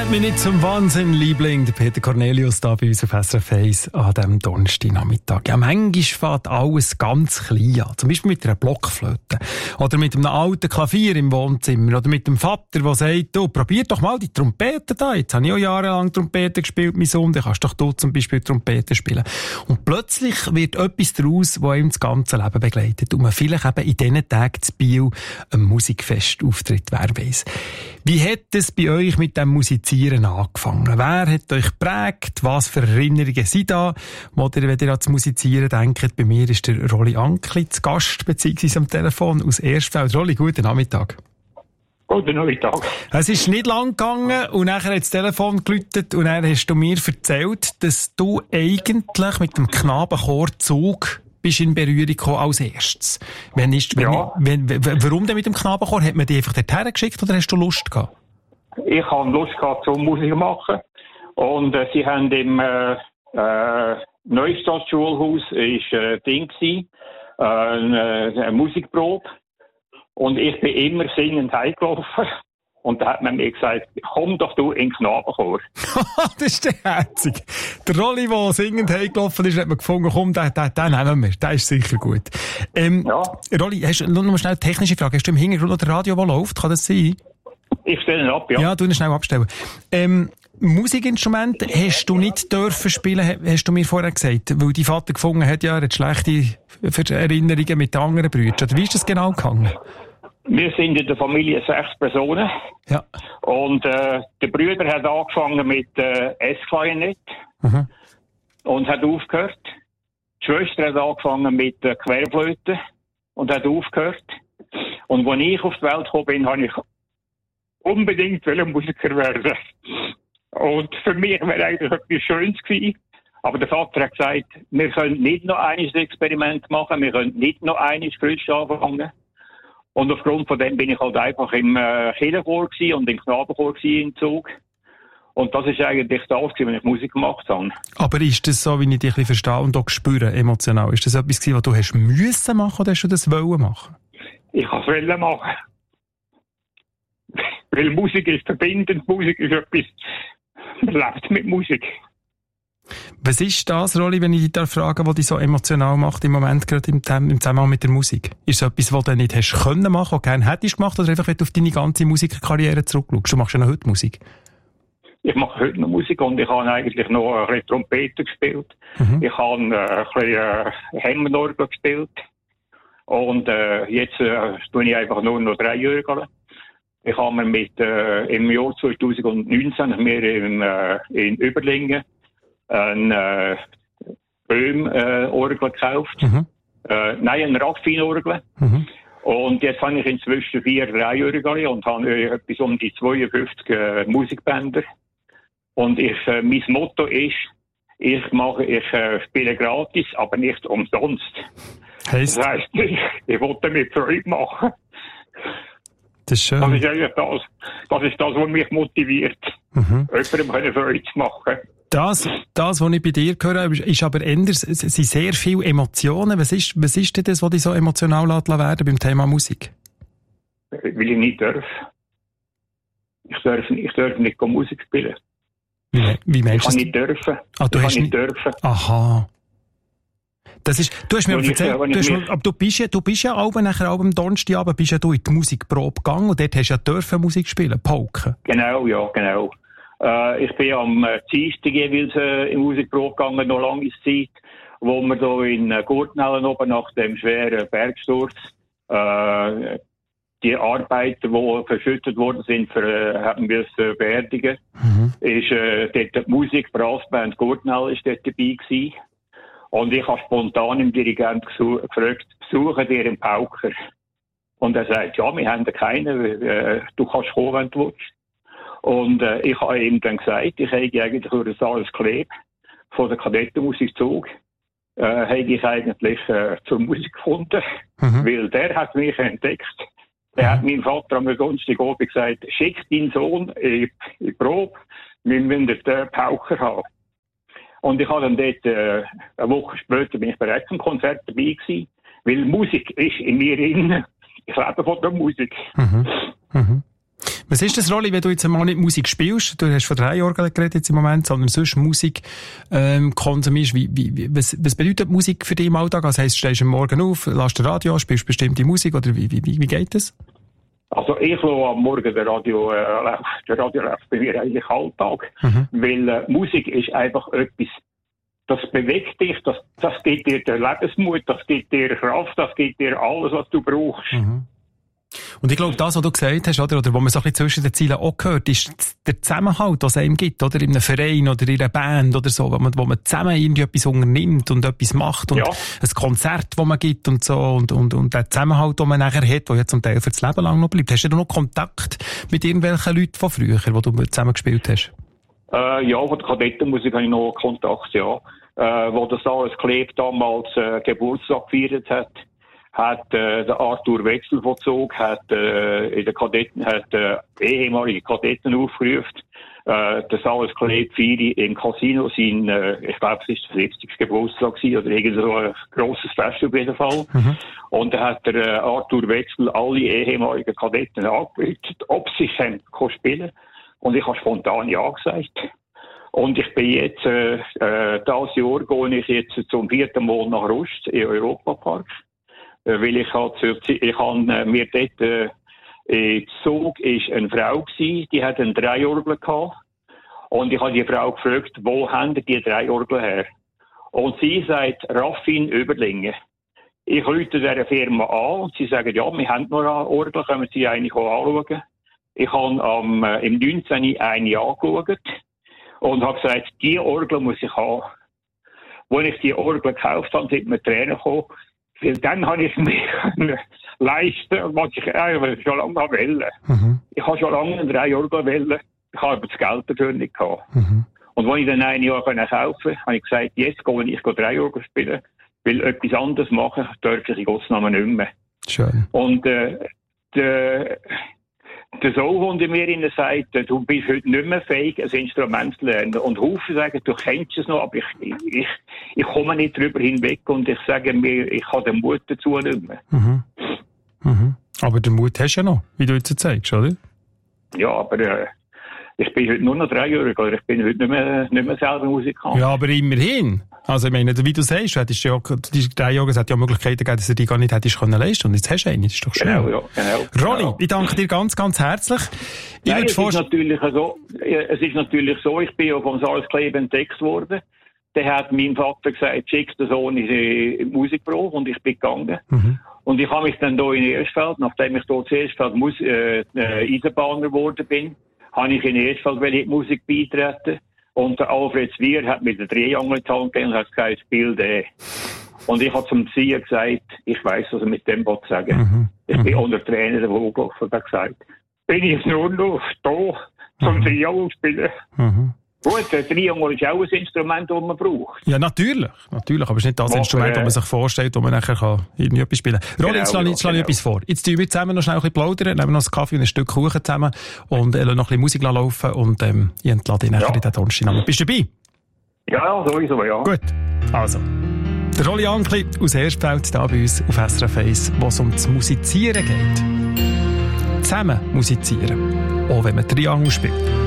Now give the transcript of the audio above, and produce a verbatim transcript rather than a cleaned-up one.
Treibt mich nicht zum Wahnsinn, Liebling. Der Peter Cornelius da bei uns auf S R F eins an diesem Donnerstagnachmittag. Ja, manchmal fängt alles ganz klein an. Zum Beispiel mit einer Blockflöte. Oder mit einem alten Klavier im Wohnzimmer. Oder mit dem Vater, der sagt, du, probier doch mal die Trompete da. Jetzt habe ich auch jahrelang Trompete gespielt, mein Sohn. Dann kannst doch du zum Beispiel Trompete spielen. Und plötzlich wird etwas daraus, das ihm das ganze Leben begleitet. Und man vielleicht eben in diesen Tagen zu Biel ein Musikfest auftritt, wer weiss. Wie hat es bei euch mit dem Musizieren angefangen? Wer hat euch geprägt? Was für Erinnerungen sind da? Oder wenn ihr an das Musizieren denkt, bei mir ist der Rolli Ankli zu Gast, beziehungsweise am Telefon aus Erstfeld. Rolli, guten Nachmittag. Guten Nachmittag. Es ist nicht lang gegangen und nachher hat das Telefon geläutet und dann hast du mir erzählt, dass du eigentlich mit dem Knabenchor Zug bist in Berührung gekommen als erstes. Wenn ist, wenn, ja. wenn, wenn, warum denn mit dem Knabenchor? Hat man dich einfach dorthin geschickt oder hast du Lust gehabt? Ich hatte Lust gehabt, zum Musik zu machen. Und äh, sie haben im äh, äh, Neustadt-Schulhaus ist äh, Ding gewesen, äh, eine, eine Musikprobe. Und ich bin immer singend heimgelaufen. Und da hat man mir gesagt, komm doch du in den Knabenchor. Das ist der herzig. Der Rolli, der singend heimgelaufen ist, hat man gefunden, komm, den, den, den nehmen wir. Der ist sicher gut. Ähm, ja. Rolli, hast du noch mal schnell eine technische Frage? Hast du im Hintergrund noch das Radio, das läuft? Kann das sein? Ich stelle ihn ab, ja. Ja, du ihn schnell abstellen. Ähm, Musikinstrumente hast du nicht dürfen spielen, hast du mir vorher gesagt, weil dein Vater gefunden hat, ja, er hat schlechte Erinnerungen mit den anderen Brüdern. Oder wie ist das genau gegangen? Wir sind in der Familie sechs Personen. Ja. Und äh, der Bruder hat angefangen mit äh, S-Klarinett mhm. und hat aufgehört. Die Schwester hat angefangen mit äh, Querflöte und hat aufgehört. Und als ich auf die Welt gekommen bin, habe ich unbedingt Musiker werden. Und für mich wäre eigentlich etwas Schönes gewesen. Aber der Vater hat gesagt, wir können nicht noch ein Experiment machen, wir können nicht noch ein frisch anfangen. Und aufgrund von dem bin ich halt einfach im äh, Kirchenchor und im Knabenchor im Zug. Und das ist eigentlich das, wenn ich Musik gemacht habe. Aber ist das so, wie ich dich ein bisschen verstehe und auch spüre, emotional? Ist das etwas gewesen, was du hast müssen machen oder hast du das wollen machen? Ich kann es wollen machen. Weil Musik ist verbindend, Musik ist etwas, man lebt mit Musik. Was ist das, Rolli, wenn ich dich da frage, was dich so emotional macht im Moment, gerade im, im Zusammenhang mit der Musik? Ist es etwas, was du nicht hast können machen, was du gerne hättest gemacht, oder einfach, wenn du auf deine ganze Musikerkarriere zurückschaust? Du machst ja noch heute Musik. Ich mache heute noch Musik und ich habe eigentlich noch ein bisschen Trompete gespielt. Mhm. Ich habe äh, ein bisschen äh, Hemmenorgel gespielt. Und äh, jetzt äh, tue ich einfach nur noch drei Jahre. Ich habe mir mit, äh, im Jahr zwanzig neunzehn mir in, äh, in Überlingen ein äh, Böhm-Orgel äh, gekauft. Mhm. Äh, nein, ein Raffin-Orgel. Mhm. Und jetzt habe ich inzwischen vier Dreijährige und habe äh, etwas um die zweiundfünfzig äh, Musikbänder. Und ich, äh, mein Motto ist, ich mache, ich äh, spiele gratis, aber nicht umsonst. Heisst? Das heisst, ich, ich wollte mit Freude machen. Das ist schön. Das ist eigentlich das, das ist das, was mich motiviert, mhm. jemandem Freude zu machen. Das, das, was ich bei dir höre, ist aber anders, es sind sehr viele Emotionen. Was ist, was ist denn das, was dich so emotional werden lässt beim Thema Musik? Weil ich nicht darf. Ich darf, ich darf nicht Musik spielen. Wie, wie meinst du? Ich kann nicht dürfen. Ah, du ich hast kann nicht dürfen. Aha. Das ist, du hast mir ich, erzählt, du, hast mir, aber du bist ja, du bist ja auch nachher auch am Donnerstagabend bist ja du in die Musikprobe gegangen und dort hast du ja dürfen Musik spielen, Pauken. Genau, ja, genau. Äh, ich bin am äh, Dienstag jeweils äh, in Musikprobe gegangen, noch lange Zeit, wo wir da in äh, Gurtnellen oben nach dem schweren Bergsturz äh, die Arbeiter, die verschüttet worden sind, für, äh, haben wir es äh, beerdigen. Mhm. Ist äh, dort die Musik, Brassband Gurtnell ist dort dabei gewesen. Und ich habe spontan im Dirigent gefragt, besuchen dir einen Pauker? Und er sagt, ja, wir haben keinen, äh, du kannst kommen, wenn du willst. Und äh, ich habe ihm dann gesagt, ich hätte eigentlich durch das alles Kleb von der Kadettenmusikzug, äh, hätte ich eigentlich äh, zur Musik gefunden, mhm. weil der hat mich entdeckt. Der mhm. hat meinem Vater am Donnerstagabend gesagt, schick deinen Sohn in die Probe, wir müssen den Pauker haben. Und ich habe dann dort, äh, eine Woche später bin ich bereits am Konzert dabei gewesen, weil Musik ist in mir drin. Ich lebe von der Musik. Mhm. Mhm. Was ist das, Rolli, wenn du jetzt mal nicht Musik spielst? Du hast von drei Orgeln geredet jetzt im Moment, sondern sonst Musik ähm, konsumierst. Wie, wie, was, was bedeutet Musik für dich im Alltag? Also heisst, stehst du am Morgen auf, lässt das Radio, spielst bestimmte Musik oder wie, wie, wie geht das? Also ich lasse am Morgen der Radio, äh, der Radio läuft bei mir eigentlich Alltag, mhm. weil äh, Musik ist einfach etwas, das bewegt dich, das, das gibt dir den Lebensmut, das gibt dir Kraft, das gibt dir alles, was du brauchst. Mhm. Und ich glaube, das, was du gesagt hast, oder, oder wo man so ein bisschen zwischen den Zielen auch gehört, ist der Zusammenhalt, den es einem gibt, oder? In einem Verein oder in einer Band oder so, wo man, wo man zusammen irgendwie etwas unternimmt und etwas macht und ja. ein Konzert, das man gibt und so, und, und, und der Zusammenhalt, den man nachher hat, der ja zum Teil für das Leben lang noch bleibt. Hast du noch Kontakt mit irgendwelchen Leuten von früher, wo du zusammen gespielt hast? Äh, ja, von der Kadettenmusik habe ich noch Kontakt, ja. Äh, wo das alles Kleb damals äh, Geburtstag gefeiert hat, hat äh, der Arthur Wechsel vollzogen, hat äh, in der Kadetten, hat äh, ehemalige Kadetten aufgerufen, äh, das alles Kleb Firi im Casino sein, äh, ich glaube, es ist der siebzigste Geburtstag gewesen, oder irgend so ein grosses Fest auf jeden Fall. Mhm. Und da hat der äh, Arthur Wechsel alle ehemaligen Kadetten angerufen, ob sie können spielen. Und ich habe spontan ja gesagt. Und ich bin jetzt, äh, äh, das Jahr gehe ich jetzt zum vierten Mal nach Rust, im Europapark. Weil ich halt, ich han äh, mir dort, äh, im Zug ist eine Frau gsi, die hat eine Dreiorgel gehabt. Und ich habe die Frau gefragt, wo haben die Dreiorgel her? Und sie sagt, Raffin Überlingen. Ich rufe dieser Firma an und sie sagen, ja, wir haben noch eine Orgel, können Sie eigentlich auch anschauen. Ich habe am, äh, im neunzehn eine angeschaut und habe gesagt, die Orgel muss ich haben. Als ich die Orgel gekauft habe, sind mir Tränen gekommen. Weil dann habe ich mir leisten, was ich eigentlich schon lange wollte. Mhm. Ich habe schon lange eine drei Orgel wollen. Ich habe aber das Geld dafür nicht gehabt. Mhm. Und als ich dann ein Jahr kaufen konnte, habe ich gesagt, jetzt gehe ich drei Orgel spielen. Weil etwas anderes machen dürfte ich in Gottes Namen nicht mehr. Schön. Und äh, der, der Sohn in mir sagt, du bist heute nicht mehr fähig, ein Instrument zu lernen. Und Haufen sagen, du kennst es noch, aber ich, ich, ich komme nicht drüber hinweg und ich sage mir, ich habe den Mut dazu nicht mehr. Mhm. Mhm. Aber den Mut hast du ja noch, wie du jetzt zeigst, oder? Ja, aber äh, ich bin heute nur noch dreijährig, oder ich bin heute nicht mehr, nicht mehr selber Musikant. Ja, aber immerhin. Also ich meine, wie du sagst, du hättest ja, die drei Jahre, es hat ja Möglichkeiten gegeben, dass du die gar nicht hättest können leisten. Und jetzt hast du eine, das ist doch schön. Genau, ja, genau. Ronny, genau. Ich danke dir ganz, ganz herzlich. Ich Nein, es, vor... ist natürlich so, es ist natürlich so, ich bin ja vom Salzkleb entdeckt worden. Der hat meinem Vater gesagt, schick den Sohn in die Musikprobe und ich bin gegangen. Mhm. Und ich habe mich dann hier in Erstfeld, nachdem ich dort in Erstfeld Mus- äh, äh, Eisenbahner geworden bin, habe ich in Erstfeld in die Musik beitreten. Und der Alfred Zwier hat mir den Triangel in die Hand gegeben und hat gesagt, spiel den. Und ich habe zum Zwier gesagt, ich weiss, was er mit dem sagen will. Mhm. Ich bin unter Tränen der Wohlgloff und habe gesagt, bin ich nur noch da zum mhm. Triangel spielen. Mhm. Gut, der Triangel ist auch ein Instrument, das man braucht. Ja, natürlich. Natürlich, aber es ist nicht das Mach, Instrument, äh, das man sich vorstellt, wo man nachher kann irgendwie etwas spielen kann. Ronny, genau, jetzt schlage ich, schlage ich genau. etwas vor. Jetzt tun wir zusammen noch schnell ein bisschen plaudern, nehmen noch einen Kaffee und ein Stück Kuchen zusammen und äh, noch ein bisschen Musik laufen und ähm, ich entlade dich nachher ja. in den Donnerstag. Bist du dabei? Ja, sowieso, ja. Gut, also. Der Rolli Ankli aus Erstfeld, hier bei uns auf S R F eins, wo es um das Musizieren geht. Zusammen musizieren, auch wenn man Triangel spielt.